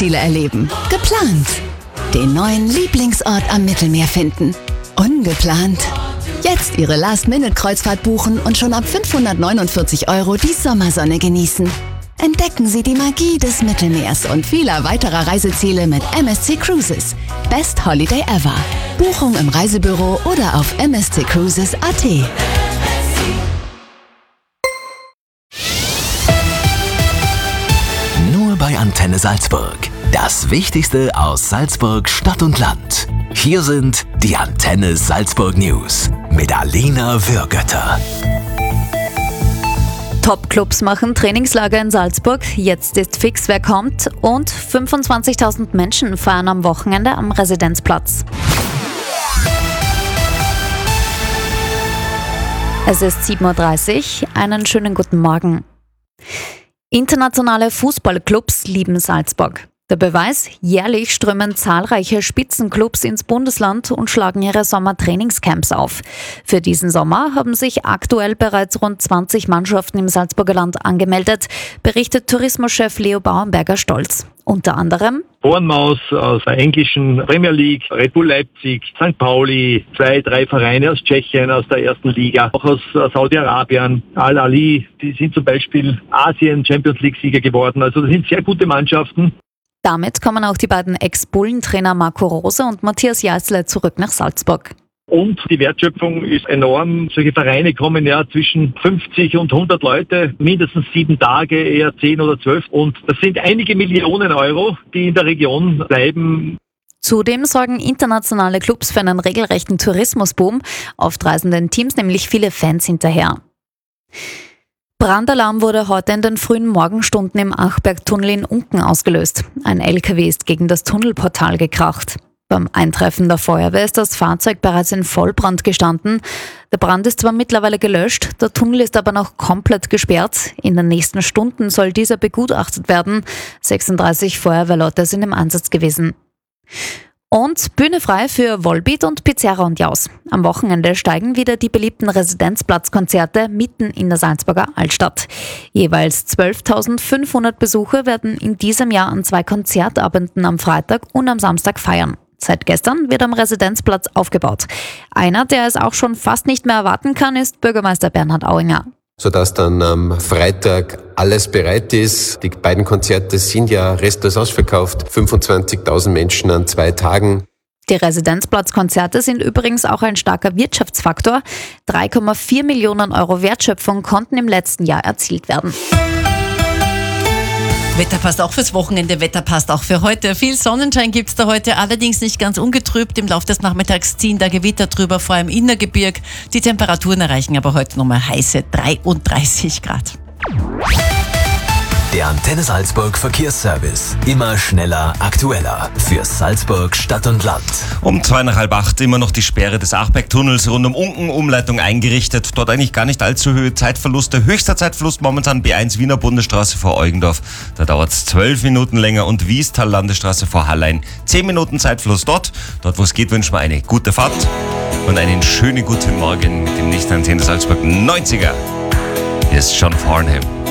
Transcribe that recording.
Reiseziele erleben. Geplant. Den neuen Lieblingsort am Mittelmeer finden. Ungeplant. Jetzt Ihre Last-Minute-Kreuzfahrt buchen und schon ab 549 € die Sommersonne genießen. Entdecken Sie die Magie des Mittelmeers und vieler weiterer Reiseziele mit MSC Cruises. Best Holiday ever. Buchung im Reisebüro oder auf msccruises.at. Nur bei Antenne Salzburg. Das Wichtigste aus Salzburg Stadt und Land. Hier sind die Antenne Salzburg News mit Alina Würgötter. Top-Clubs machen Trainingslager in Salzburg. Jetzt ist fix, wer kommt. Und 25.000 Menschen feiern am Wochenende am Residenzplatz. Es ist 7:30 Uhr. Einen schönen guten Morgen. Internationale Fußballclubs lieben Salzburg. Der Beweis: jährlich strömen zahlreiche Spitzenclubs ins Bundesland und schlagen ihre Sommertrainingscamps auf. Für diesen Sommer haben sich aktuell bereits rund 20 Mannschaften im Salzburger Land angemeldet, berichtet Tourismuschef Leo Bauernberger stolz. Unter anderem Bournemouth aus der englischen Premier League, Red Bull Leipzig, St. Pauli, 2, 3 Vereine aus Tschechien, aus der ersten Liga, auch aus Saudi-Arabien, Al-Ali, die sind zum Beispiel Asien-Champions-League-Sieger geworden. Also das sind sehr gute Mannschaften. Damit kommen auch die beiden Ex-Bullentrainer Marco Rose und Matthias Jeißle zurück nach Salzburg. Und die Wertschöpfung ist enorm. Solche Vereine kommen ja zwischen 50 und 100 Leute, mindestens 7 Tage, eher 10 oder 12. Und das sind einige Millionen Euro, die in der Region bleiben. Zudem sorgen internationale Clubs für einen regelrechten Tourismusboom. Oft reisen den Teams nämlich viele Fans hinterher. Brandalarm wurde heute in den frühen Morgenstunden im Achbergtunnel in Unken ausgelöst. Ein LKW ist gegen das Tunnelportal gekracht. Beim Eintreffen der Feuerwehr ist das Fahrzeug bereits in Vollbrand gestanden. Der Brand ist zwar mittlerweile gelöscht, der Tunnel ist aber noch komplett gesperrt. In den nächsten Stunden soll dieser begutachtet werden. 36 Feuerwehrleute sind im Einsatz gewesen. Und Bühne frei für Volbeat und Pizzeria und Jaus. Am Wochenende steigen wieder die beliebten Residenzplatzkonzerte mitten in der Salzburger Altstadt. Jeweils 12.500 Besucher werden in diesem Jahr an 2 Konzertabenden am Freitag und am Samstag feiern. Seit gestern wird am Residenzplatz aufgebaut. Einer, der es auch schon fast nicht mehr erwarten kann, ist Bürgermeister Bernhard Auinger. Sodass dann am Freitag alles bereit ist. Die beiden Konzerte sind ja restlos ausverkauft. 25.000 Menschen an 2 Tagen. Die Residenzplatzkonzerte sind übrigens auch ein starker Wirtschaftsfaktor. 3,4 Millionen € Wertschöpfung konnten im letzten Jahr erzielt werden. Wetter passt auch fürs Wochenende, Wetter passt auch für heute. Viel Sonnenschein gibt's da heute, allerdings nicht ganz ungetrübt. Im Laufe des Nachmittags ziehen da Gewitter drüber, vor allem im Innergebirg. Die Temperaturen erreichen aber heute nochmal heiße 33 Grad. Der Antenne Salzburg Verkehrsservice. Immer schneller, aktueller. Für Salzburg Stadt und Land. Um 7:45 immer noch die Sperre des Achbergtunnels rund um Unken, Umleitung eingerichtet. Dort eigentlich gar nicht allzu hohe Zeitverluste. Höchster Zeitverlust momentan B1 Wiener Bundesstraße vor Eugendorf. Da dauert es 12 Minuten länger und Wiestal Landesstraße vor Hallein. 10 Minuten Zeitverlust dort. Dort, wo es geht, wünschen wir eine gute Fahrt und einen schönen guten Morgen mit dem nächsten Antenne Salzburg 90er. Hier ist John Farnham.